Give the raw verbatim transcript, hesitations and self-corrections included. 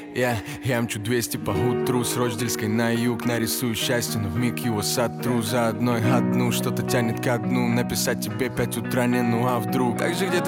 Я, я мчу двести по утру с Рочдельской на юг. Нарисую счастье, но вмиг его сотру. За одной одну что-то тянет ко дну. Написать тебе пять утра не, ну а вдруг? Так же где-то